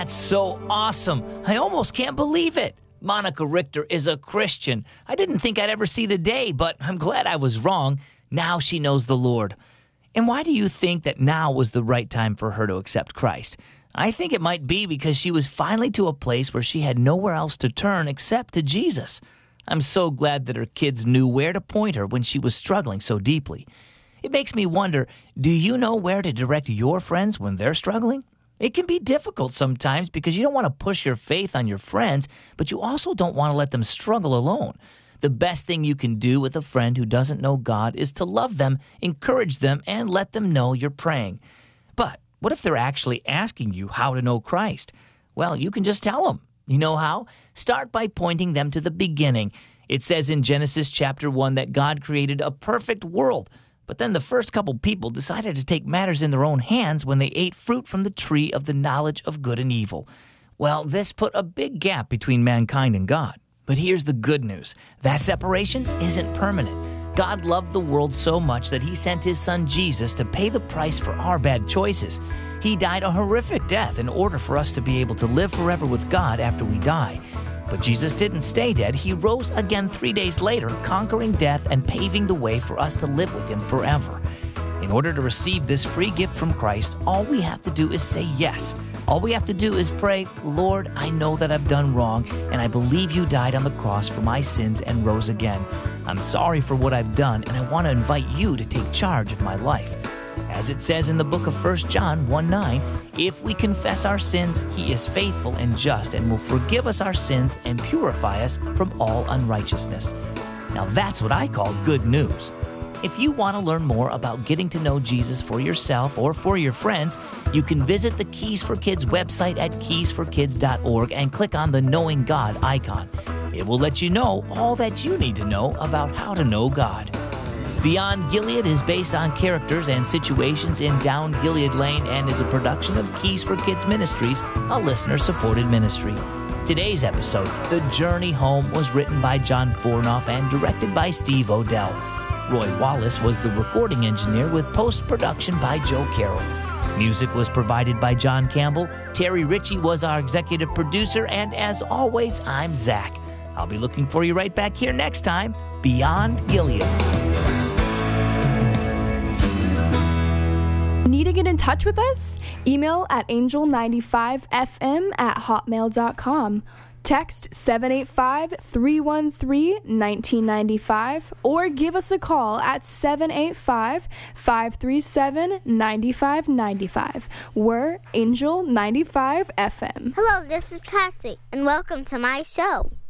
That's so awesome. I almost can't believe it. Monica Richter is a Christian. I didn't think I'd ever see the day, but I'm glad I was wrong. Now she knows the Lord. And why do you think that now was the right time for her to accept Christ? I think it might be because she was finally to a place where she had nowhere else to turn except to Jesus. I'm so glad that her kids knew where to point her when she was struggling so deeply. It makes me wonder, do you know where to direct your friends when they're struggling? It can be difficult sometimes because you don't want to push your faith on your friends, but you also don't want to let them struggle alone. The best thing you can do with a friend who doesn't know God is to love them, encourage them, and let them know you're praying. But what if they're actually asking you how to know Christ? Well, you can just tell them. You know how? Start by pointing them to the beginning. It says in Genesis chapter 1 that God created a perfect world. But then the first couple people decided to take matters in their own hands when they ate fruit from the tree of the knowledge of good and evil. Well, this put a big gap between mankind and God. But here's the good news. That separation isn't permanent. God loved the world so much that he sent his son Jesus to pay the price for our bad choices. He died a horrific death in order for us to be able to live forever with God after we die. But Jesus didn't stay dead. He rose again 3 days later, conquering death and paving the way for us to live with him forever. In order to receive this free gift from Christ, all we have to do is say yes. All we have to do is pray, Lord, I know that I've done wrong, and I believe you died on the cross for my sins and rose again. I'm sorry for what I've done, and I want to invite you to take charge of my life. As it says in the book of 1 John 1:9, if we confess our sins, he is faithful and just and will forgive us our sins and purify us from all unrighteousness. Now that's what I call good news. If you want to learn more about getting to know Jesus for yourself or for your friends, you can visit the Keys for Kids website at keysforkids.org and click on the Knowing God icon. It will let you know all that you need to know about how to know God. Beyond Gilead is based on characters and situations in Down Gilead Lane and is a production of Keys for Kids Ministries, a listener-supported ministry. Today's episode, The Journey Home, was written by John Fornoff and directed by Steve Odell. Roy Wallace was the recording engineer with post-production by Joe Carroll. Music was provided by John Campbell. Terry Ritchie was our executive producer, and as always, I'm Zach. I'll be looking for you right back here next time, Beyond Gilead. Need to get in touch with us? Email at angel95fm@hotmail.com. Text 785-313-1995 or give us a call at 785-537-9595. We're Angel 95 FM. Hello, this is Kathy, and welcome to my show.